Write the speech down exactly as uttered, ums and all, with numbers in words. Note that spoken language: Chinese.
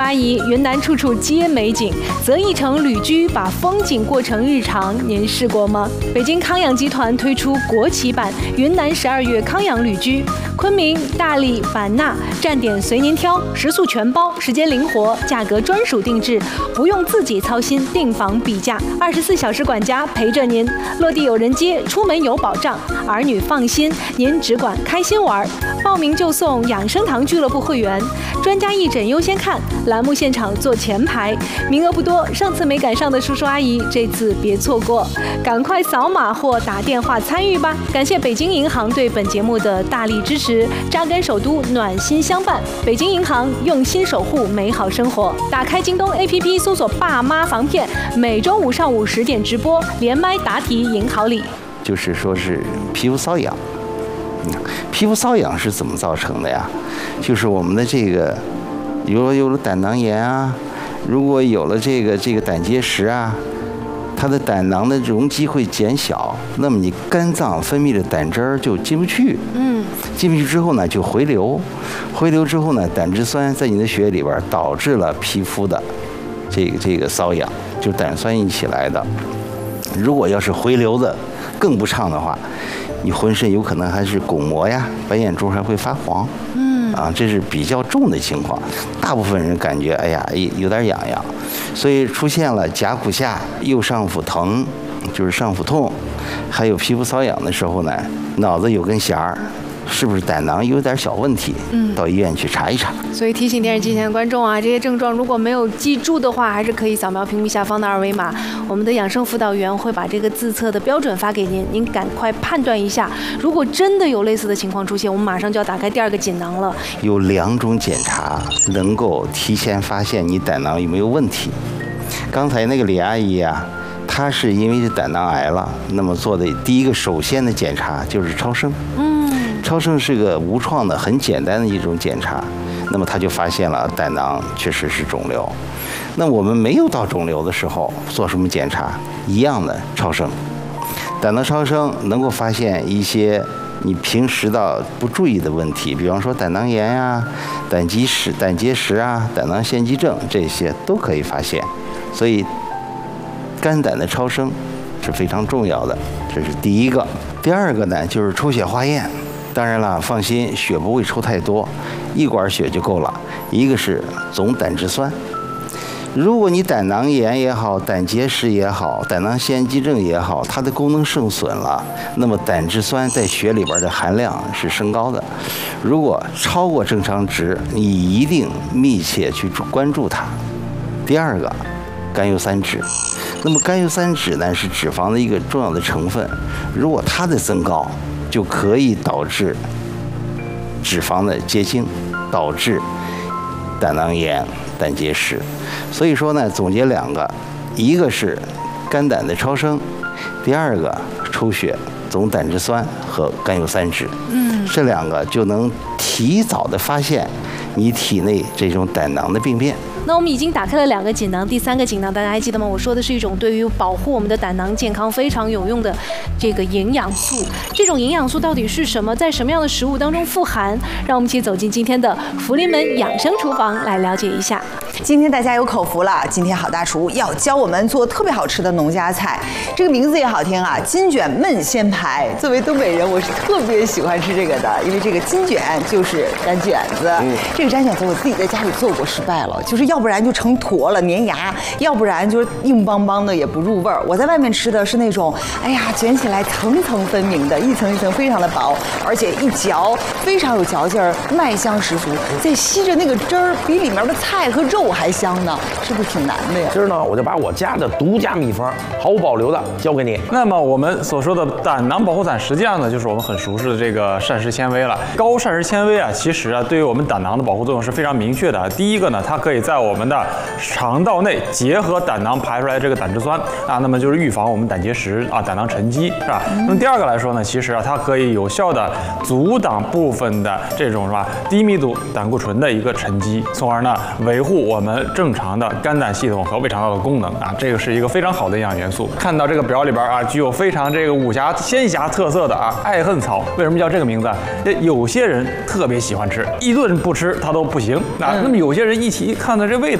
阿姨，云南处处皆美景，择一城旅居，把风景过成日常，您试过吗？北京康养集团推出国企版云南十二月康养旅居，昆明、大理、版纳站点随您挑，食宿全包，时间灵活，价格专属定制，不用自己操心订房比价，二十四小时管家陪着您，落地有人接，出门有保障，儿女放心，您只管开心玩。报名就送养生堂俱乐部会员，专家义诊优先看，栏目现场坐前排，名额不多，上次没赶上的叔叔阿姨，这次别错过，赶快扫码或打电话参与吧！感谢北京银行对本节目的大力支持，扎根首都，暖心相伴。北京银行用心守护美好生活。打开京东 A P P 搜索“爸妈防骗”，每周五上午十点直播，连麦答题赢好礼。 就是说是皮肤瘙痒。皮肤瘙痒是怎么造成的呀？就是我们的这个，有有了胆囊炎啊，如果有了这个这个胆结石啊，它的胆囊的容积会减小，那么你肝脏分泌的胆汁儿就进不去，嗯，进不去之后呢就回流，回流之后呢胆汁酸在你的血液里边导致了皮肤的这个这个瘙痒，就是胆酸引起来的。如果要是回流的更不畅的话，你浑身有可能还是巩膜呀，白眼珠还会发黄，嗯，啊，这是比较重的情况。大部分人感觉哎呀有点痒痒，所以出现了颊骨下右上腹疼，就是上腹痛，还有皮肤瘙痒的时候呢，脑子有根弦儿。是不是胆囊有点小问题？嗯，到医院去查一查。 所以提醒电视机前的观众啊，这些症状如果没有记住的话，还是可以扫描屏幕下方的二维码，我们的养生辅导员会把这个自测的标准发给您，您赶快判断一下。如果真的有类似的情况出现，我们马上就要打开第二个锦囊了。 有两种检查能够提前发现你胆囊有没有问题。刚才那个李阿姨啊，她是因为是胆囊癌了，那么做的第一个首先的检查就是超声。嗯。超声是个无创的、很简单的一种检查，那么他就发现了胆囊确实是肿瘤。那我们没有到肿瘤的时候做什么检查？一样的超声，胆囊超声能够发现一些你平时的不注意的问题，比方说胆囊炎呀、胆结石、胆结石啊、胆囊腺肌症，这些都可以发现。所以肝胆的超声是非常重要的，这是第一个。第二个呢，就是抽血化验。当然了，放心，血不会抽太多，一管血就够了。一个是总胆汁酸，如果你胆囊炎也好，胆结石也好，胆囊腺肌症也好，它的功能受损了，那么胆汁酸在血里边的含量是升高的。如果超过正常值，你一定密切去关注它。第二个，甘油三酯。那么甘油三酯呢，是脂肪的一个重要的成分，如果它的增高，就可以导致脂肪的结晶，导致胆囊炎、胆结石。所以说呢，总结两个，一个是肝胆的超声，第二个抽血总胆汁酸和甘油三酯。嗯，这两个就能提早的发现你体内这种胆囊的病变。 那我们已经打开了两个锦囊，第三个锦囊大家还记得吗？我说的是一种对于保护我们的胆囊健康非常有用的这个营养素。这种营养素到底是什么？在什么样的食物当中富含？让我们一起走进今天的福临门养生厨房来了解一下。 今天大家有口福了，今天好大厨要教我们做特别好吃的农家菜，这个名字也好听啊，金卷焖鲜排。作为东北人，我是特别喜欢吃这个的，因为这个金卷就是粘卷子。嗯、这个粘卷子我自己在家里做过，失败了，就是要不然就成坨了粘牙，要不然就是硬邦邦的也不入味儿。我在外面吃的是那种，哎呀，卷起来层层分明的，一层一层非常的薄，而且一嚼非常有嚼劲儿，麦香十足，再吸着那个汁儿，比里面的菜和肉还香呢，是不是挺难的呀？ 今儿呢，我就把我家的独家秘方毫无保留的交给你。 那么我们所说的胆囊保护伞，实际上呢，就是我们很熟悉的这个膳食纤维了。高膳食纤维啊，其实啊，对于我们胆囊的保护作用是非常明确的。第一个呢，它可以在我们的肠道内结合胆囊排出来的这个胆汁酸啊，那么就是预防我们胆结石啊、胆囊沉积，是吧？嗯、那么第二个来说呢，其实啊，它可以有效的阻挡部分的这种是吧低密度胆固醇的一个沉积，从而呢维护我们正常的肝胆系统和胃肠道的功能啊，这个是一个非常好的营养元素。看到这个表里边啊，具有非常这个武侠仙侠特色的啊爱恨草，为什么叫这个名字？有些人特别喜欢吃，一顿不吃它都不行啊。那么有些人一起一看到这味道。